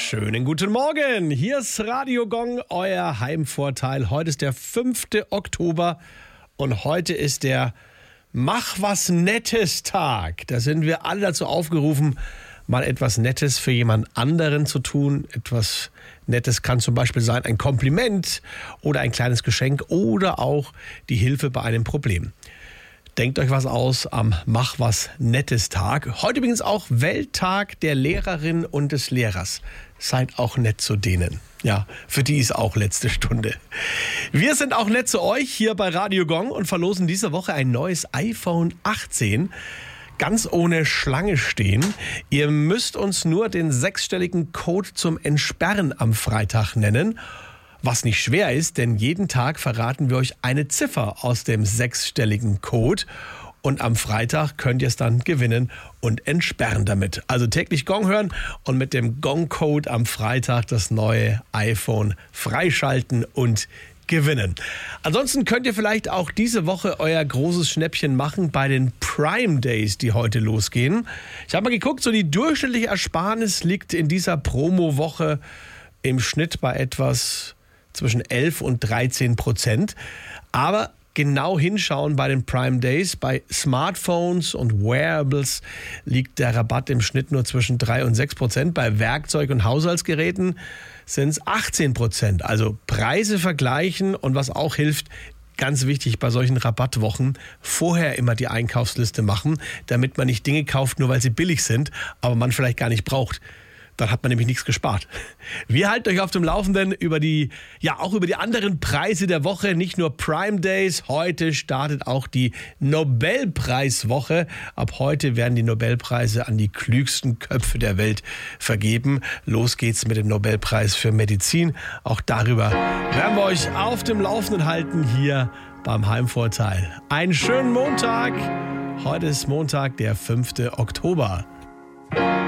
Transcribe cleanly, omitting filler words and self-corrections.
Schönen guten Morgen. Hier ist Radio Gong, euer Heimvorteil. Heute ist der 5. Oktober und heute ist der Mach was Nettes Tag. Da sind wir alle dazu aufgerufen, mal etwas Nettes für jemand anderen zu tun. Etwas Nettes kann zum Beispiel sein ein Kompliment oder ein kleines Geschenk oder auch die Hilfe bei einem Problem. Denkt euch was aus am Mach was Nettes Tag. Heute übrigens auch Welttag der Lehrerin und des Lehrers. Seid auch nett zu denen. Ja, für die ist auch letzte Stunde. Wir sind auch nett zu euch hier bei Radio Gong und verlosen diese Woche ein neues iPhone 18. Ganz ohne Schlange stehen. Ihr müsst uns nur den 6-stelligen Code zum Entsperren am Freitag nennen. Was nicht schwer ist, denn jeden Tag verraten wir euch eine Ziffer aus dem 6-stelligen Code. Und am Freitag könnt ihr es dann gewinnen und entsperren damit. Also täglich Gong hören und mit dem Gong-Code am Freitag das neue iPhone freischalten und gewinnen. Ansonsten könnt ihr vielleicht auch diese Woche euer großes Schnäppchen machen bei den Prime Days, die heute losgehen. Ich habe mal geguckt, so die durchschnittliche Ersparnis liegt in dieser Promo-Woche im Schnitt bei etwas zwischen 11 und 13%. Aber genau hinschauen bei den Prime Days. Bei Smartphones und Wearables liegt der Rabatt im Schnitt nur zwischen 3 und 6%. Bei Werkzeug- und Haushaltsgeräten sind es 18%. Also Preise vergleichen und was auch hilft, ganz wichtig bei solchen Rabattwochen, vorher immer die Einkaufsliste machen, damit man nicht Dinge kauft, nur weil sie billig sind, aber man vielleicht gar nicht braucht. Dann hat man nämlich nichts gespart. Wir halten euch auf dem Laufenden über die anderen Preise der Woche, nicht nur Prime Days. Heute startet auch die Nobelpreiswoche. Ab heute werden die Nobelpreise an die klügsten Köpfe der Welt vergeben. Los geht's mit dem Nobelpreis für Medizin. Auch darüber werden wir euch auf dem Laufenden halten hier beim Heimvorteil. Einen schönen Montag. Heute ist Montag, der 5. Oktober.